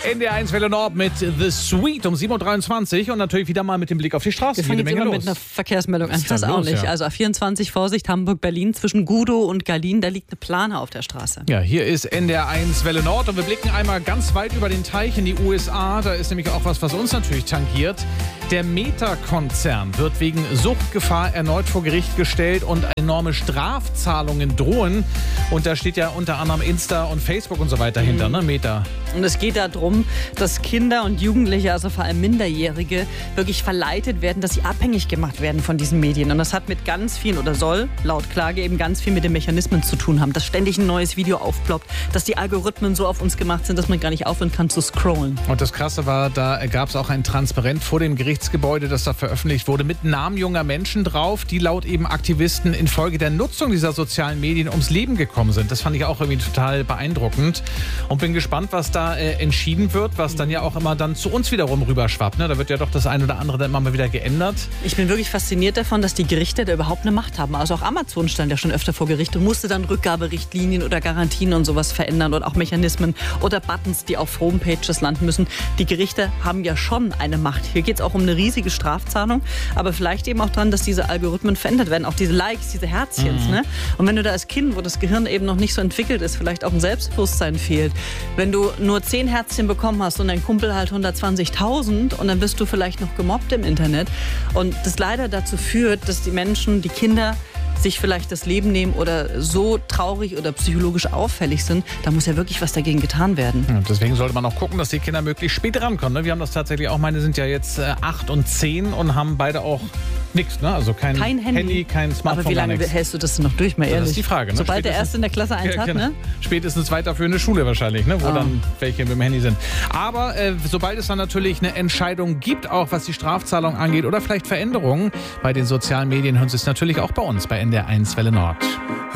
NDR1 Welle Nord mit The Sweet um 7.23 Uhr und natürlich wieder mal mit dem Blick auf die Straße. Wir fangen jetzt immer mit einer Verkehrsmeldung an. Das auch nicht. Ja. Also A24, Vorsicht, Hamburg-Berlin zwischen Gudow und Gallien, da liegt eine Plane auf der Straße. Ja, hier ist NDR1 Welle Nord und wir blicken einmal ganz weit über den Teich in die USA. Da ist nämlich auch was uns natürlich tangiert. Der Meta-Konzern wird wegen Suchtgefahr erneut vor Gericht gestellt und enorme Strafzahlungen drohen. Und da steht ja unter anderem Insta und Facebook und so weiter hinter, ne? Meta. Und es geht darum, dass Kinder und Jugendliche, also vor allem Minderjährige, wirklich verleitet werden, dass sie abhängig gemacht werden von diesen Medien. Und das hat mit ganz vielen, oder soll laut Klage eben ganz viel mit den Mechanismen zu tun haben. Dass ständig ein neues Video aufploppt, dass die Algorithmen so auf uns gemacht sind, dass man gar nicht aufhören kann zu scrollen. Und das Krasse war, da gab es auch ein Transparent vor dem Gerichtsgebäude, das da veröffentlicht wurde, mit Namen junger Menschen drauf, die laut eben Aktivisten infolge der Nutzung dieser sozialen Medien ums Leben gekommen sind. Das fand ich auch irgendwie total beeindruckend und bin gespannt, was da entschieden wird, was dann ja auch immer dann zu uns wiederum rüberschwappt. Ne? Da wird ja doch das eine oder andere dann immer mal wieder geändert. Ich bin wirklich fasziniert davon, dass die Gerichte da überhaupt eine Macht haben. Also auch Amazon stand ja schon öfter vor Gericht und musste dann Rückgaberichtlinien oder Garantien und sowas verändern und auch Mechanismen oder Buttons, die auf Homepages landen müssen. Die Gerichte haben ja schon eine Macht. Hier geht es auch um eine riesige Strafzahlung, aber vielleicht eben auch daran, dass diese Algorithmen verändert werden. Auch diese Likes, diese Herzchens. Ne? Und wenn du da als Kind, wo das Gehirn eben noch nicht so entwickelt ist, vielleicht auch ein Selbstbewusstsein fehlt, wenn du nur 10 Herzchen bekommen hast und dein Kumpel halt 120.000 und dann bist du vielleicht noch gemobbt im Internet und das leider dazu führt, dass die Menschen, die Kinder sich vielleicht das Leben nehmen oder so traurig oder psychologisch auffällig sind, da muss ja wirklich was dagegen getan werden. Ja, deswegen sollte man auch gucken, dass die Kinder möglichst spät rankommen. Ne? Wir haben das tatsächlich auch, meine sind ja jetzt 8 und 10 und haben beide auch nichts, ne? Also kein Handy, kein Smartphone. Aber wie lange hältst du das noch durch, mal ehrlich? Das ist die Frage. Ne? Sobald der Erste in der Klasse 1 hat, ne? Spätestens weiterführende Schule wahrscheinlich, ne? Wo dann welche mit dem Handy sind. Aber sobald es dann natürlich eine Entscheidung gibt, auch was die Strafzahlung angeht oder vielleicht Veränderungen bei den sozialen Medien, hören Sie es natürlich auch bei uns, bei NDR1 Welle Nord.